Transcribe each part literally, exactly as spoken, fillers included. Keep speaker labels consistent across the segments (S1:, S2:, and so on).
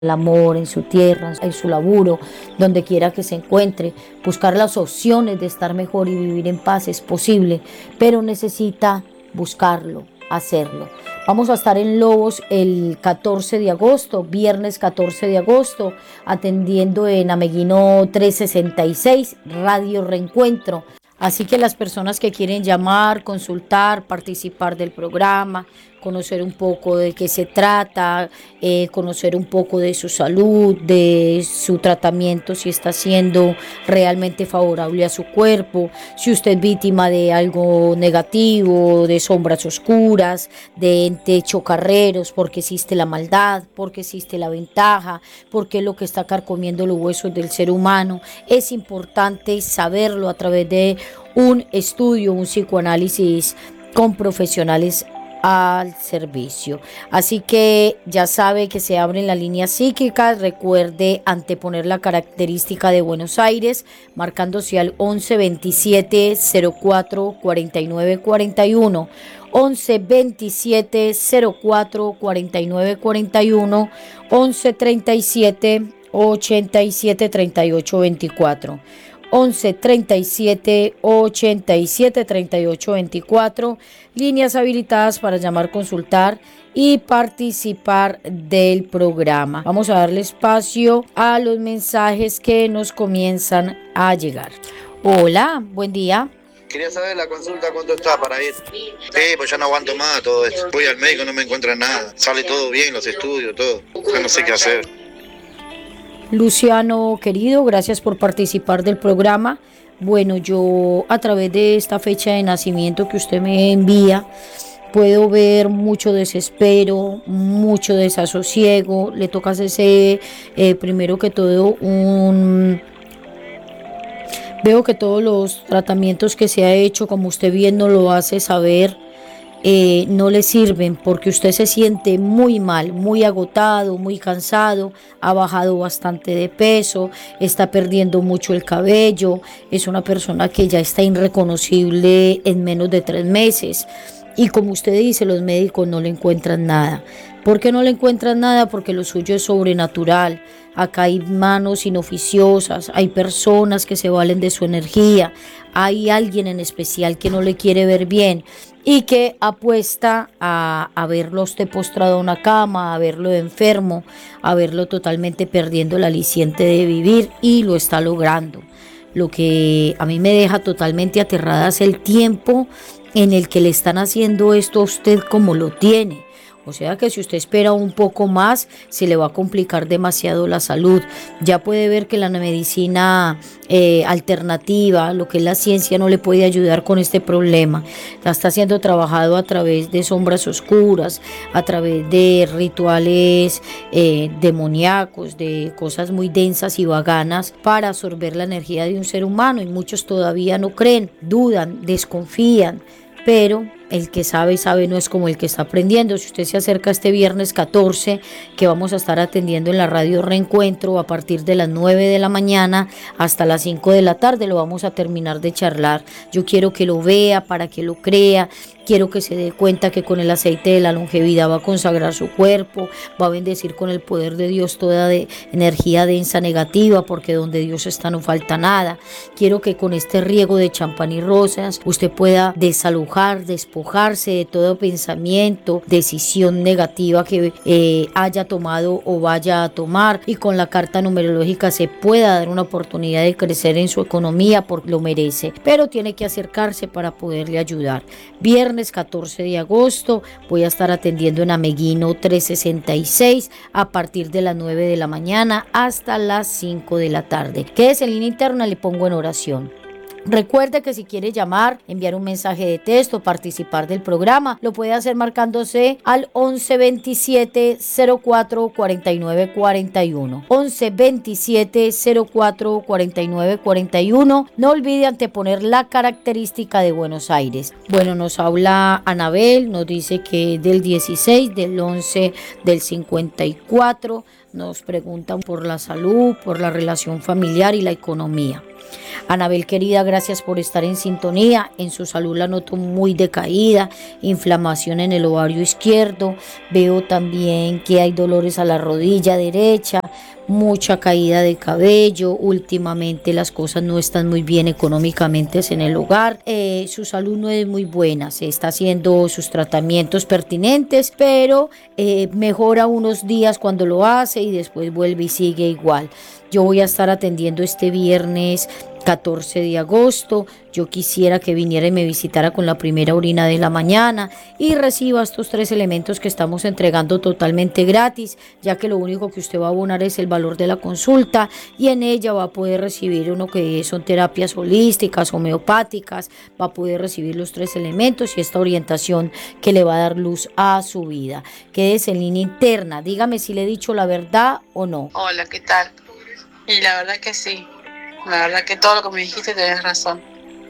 S1: el amor, en su tierra, en su laburo, donde quiera que se encuentre. Buscar las opciones de estar mejor y vivir en paz es posible, pero necesita buscarlo, hacerlo. Vamos a estar en Lobos el catorce de agosto, viernes catorce de agosto, atendiendo en Ameguino trescientos sesenta y seis, Radio Reencuentro. Así que las personas que quieren llamar, consultar, participar del programa, conocer un poco de qué se trata, eh, conocer un poco de su salud, de su tratamiento, si está siendo realmente favorable a su cuerpo, si usted es víctima de algo negativo, de sombras oscuras, de entes chocarreros, porque existe la maldad, porque existe la ventaja, porque es lo que está carcomiendo los huesos del ser humano. Es importante saberlo a través de un estudio, un psicoanálisis con profesionales al servicio. Así que ya sabe que se abren las líneas psíquicas. Recuerde anteponer la característica de Buenos Aires, marcándose al once veintisiete cero cuatro cuarenta y nueve cuarenta y uno. once veintisiete cero cuatro cuarenta y nueve cuarenta y uno, once treinta y siete ochenta y siete treinta y ocho veinticuatro. once treinta y siete ochenta y siete treinta y ocho veinticuatro, líneas habilitadas para llamar, consultar y participar del programa. Vamos a darle espacio a los mensajes que nos comienzan a llegar. Hola, buen día.
S2: Quería saber la consulta cuánto está para ir. Sí, pues ya no aguanto más todo esto. Voy al médico, no me encuentran nada. Sale todo bien, los estudios, todo. Ya no sé qué hacer.
S1: Luciano, querido, gracias por participar del programa. Bueno, yo a través de esta fecha de nacimiento que usted me envía, puedo ver mucho desespero, mucho desasosiego. Le toca hacerse, eh, primero que todo, un... Veo que todos los tratamientos que se ha hecho, como usted bien nos lo hace saber, Eh, no le sirven porque usted se siente muy mal, muy agotado, muy cansado, ha bajado bastante de peso, está perdiendo mucho el cabello, es una persona que ya está irreconocible en menos de tres meses. Y como usted dice, los médicos no le encuentran nada. ¿Por qué no le encuentran nada? Porque lo suyo es sobrenatural. Acá hay manos inoficiosas, hay personas que se valen de su energía, hay alguien en especial que no le quiere ver bien y que apuesta a, a verlo usted postrado en una cama, a verlo enfermo, a verlo totalmente perdiendo el aliciente de vivir, y lo está logrando. Lo que a mí me deja totalmente aterrada es el tiempo en el que le están haciendo esto a usted como lo tiene. O sea que si usted espera un poco más, se le va a complicar demasiado la salud. Ya puede ver que la medicina eh, alternativa, lo que es la ciencia, no le puede ayudar con este problema. La está siendo trabajado a través de sombras oscuras, a través de rituales eh, demoníacos, de cosas muy densas y vaganas para absorber la energía de un ser humano. Y muchos todavía no creen, dudan, desconfían. Pero el que sabe, sabe, no es como el que está aprendiendo. Si usted se acerca este viernes catorce, que vamos a estar atendiendo en la Radio Reencuentro a partir de las nueve de la mañana hasta las cinco de la tarde, lo vamos a terminar de charlar. Yo quiero que lo vea para que lo crea. Quiero que se dé cuenta que con el aceite de la longevidad va a consagrar su cuerpo, va a bendecir con el poder de Dios toda de energía densa negativa, porque donde Dios está no falta nada. Quiero que con este riego de champán y rosas usted pueda desalojar, despojarse de todo pensamiento, decisión negativa que eh, haya tomado o vaya a tomar, y con la carta numerológica se pueda dar una oportunidad de crecer en su economía, porque lo merece, pero tiene que acercarse para poderle ayudar. Viernes catorce de agosto voy a estar atendiendo en Ameguino trescientos sesenta y seis a partir de las nueve de la mañana hasta las cinco de la tarde. Quédese en línea interna, le pongo en oración. Recuerde que si quiere llamar, enviar un mensaje de texto, participar del programa, lo puede hacer marcándose al once veintisiete cero cuatro cuarenta y nueve cuarenta y uno. once veintisiete cero cuatro cuarenta y nueve cuarenta y uno. No olvide anteponer la característica de Buenos Aires. Bueno, nos habla Anabel, nos dice que del dieciséis, del once, del cincuenta y cuatro, nos preguntan por la salud, por la relación familiar y la economía. Anabel querida, gracias por estar en sintonía. En su salud la noto muy decaída, inflamación en el ovario izquierdo, veo también que hay dolores a la rodilla derecha, mucha caída de cabello, últimamente las cosas no están muy bien económicamente en el hogar, eh, su salud no es muy buena, se está haciendo sus tratamientos pertinentes, pero eh, mejora unos días cuando lo hace y después vuelve y sigue igual. Yo voy a estar atendiendo este viernes catorce de agosto. Yo quisiera que viniera y me visitara con la primera orina de la mañana y reciba estos tres elementos que estamos entregando totalmente gratis, ya que lo único que usted va a abonar es el valor de la consulta y en ella va a poder recibir uno que son terapias holísticas, homeopáticas, va a poder recibir los tres elementos y esta orientación que le va a dar luz a su vida. Quédese en línea interna, dígame si le he dicho la verdad o no.
S3: Hola, ¿qué tal? Y la verdad que sí, la verdad que todo lo que me dijiste tenés razón.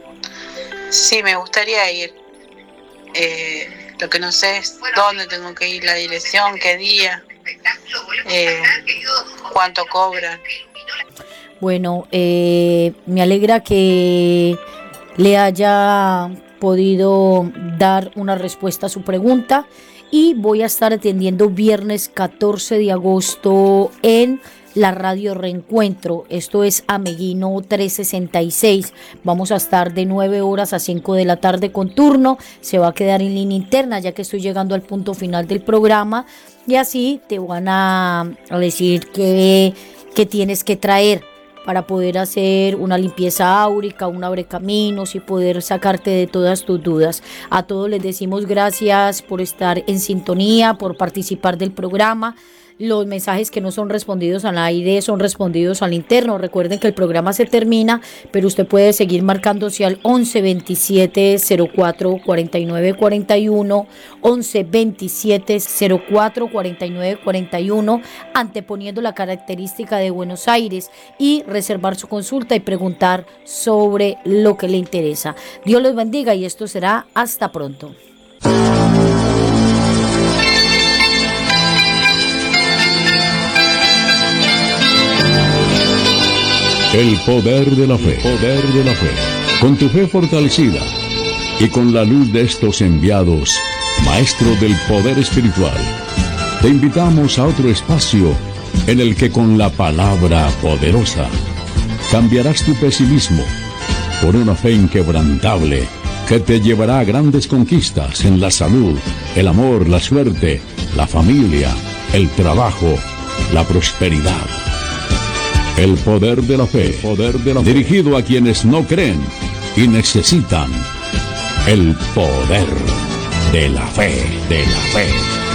S3: Sí, me gustaría ir. Eh, lo que no sé es dónde tengo que ir, la dirección, qué día, eh, cuánto cobran.
S1: Bueno, eh, me alegra que le haya podido dar una respuesta a su pregunta y voy a estar atendiendo viernes catorce de agosto en la radio Reencuentro, esto es Ameguino trescientos sesenta y seis, vamos a estar de nueve horas a cinco de la tarde con turno, se va a quedar en línea interna ya que estoy llegando al punto final del programa y así te van a decir qué, qué tienes que traer para poder hacer una limpieza áurica, un abrecaminos y poder sacarte de todas tus dudas. A todos les decimos gracias por estar en sintonía, por participar del programa. Los mensajes que no son respondidos al aire son respondidos al interno. Recuerden que el programa se termina, pero usted puede seguir marcándose al once veintisiete cero cuatro cuarenta y nueve cuarenta y uno, once veintisiete cero cuatro cuarenta y nueve cuarenta y uno, anteponiendo la característica de Buenos Aires y reservar su consulta y preguntar sobre lo que le interesa. Dios los bendiga y esto será hasta pronto.
S4: El poder de la fe, poder de la fe. Con tu fe fortalecida y con la luz de estos enviados, maestros del poder espiritual, te invitamos a otro espacio en el que con la palabra poderosa cambiarás tu pesimismo por una fe inquebrantable que te llevará a grandes conquistas en la salud, el amor, la suerte, la familia, el trabajo, la prosperidad. El poder de la fe, el poder de la fe, dirigido a quienes no creen y necesitan el poder de la fe, de la fe.